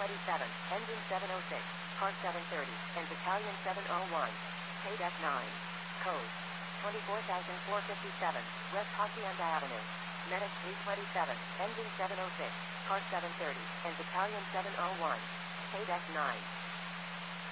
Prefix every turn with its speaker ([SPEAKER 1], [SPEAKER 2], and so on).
[SPEAKER 1] 327, Engine 706, Car 730, and Battalion 701. Paid F9. Code 24457, West Hacienda Avenue. Medic 327, Engine 706, Car 730, and Battalion 701. Paid F9.